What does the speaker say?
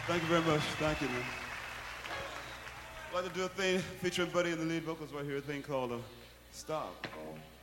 Thank you very much. Thank you, man. I'd like to do a thing featuring Buddy in the lead vocals right here, a thing called Stop.